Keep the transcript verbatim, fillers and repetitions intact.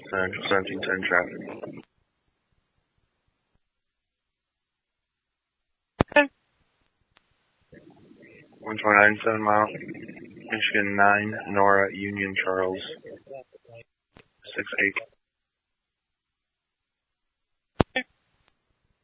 Uh, seventeen ten traffic. one twenty-nine, seven mile. Michigan nine, Nora, Union, Charles. six eight.